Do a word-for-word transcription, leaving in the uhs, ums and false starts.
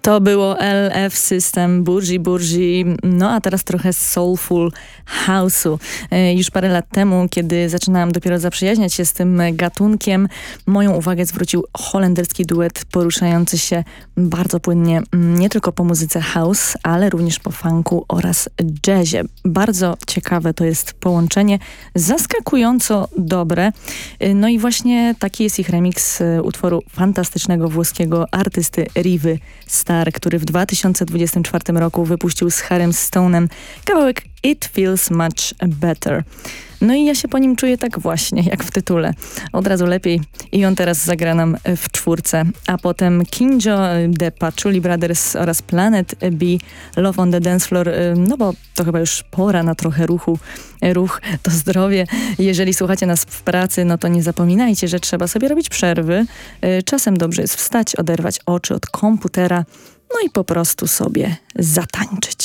To było L F System, Burgi Burgi, no a teraz trochę soulful house'u. Już parę lat temu, kiedy zaczynałam dopiero zaprzyjaźniać się z tym gatunkiem, moją uwagę zwrócił holenderski duet poruszający się bardzo płynnie nie tylko po muzyce house, ale również po funku oraz jazzie. Bardzo ciekawe to jest połączenie, zaskakująco dobre. No i właśnie taki jest ich remix utworu fantastycznego włoskiego artysty Rivy Star, który w dwa tysiące dwudziestym czwartym roku wypuścił z Harrym Stone'em kawałek It Feels Much Better. No i ja się po nim czuję tak właśnie, jak w tytule. Od razu lepiej i on teraz zagra nam w czwórce. A potem Kinjo, The Patchouli Brothers oraz Planet B, Love on the Dance Floor, no bo to chyba już pora na trochę ruchu. Ruch to zdrowie. Jeżeli słuchacie nas w pracy, no to nie zapominajcie, że trzeba sobie robić przerwy. Czasem dobrze jest wstać, oderwać oczy od komputera, no i po prostu sobie zatańczyć.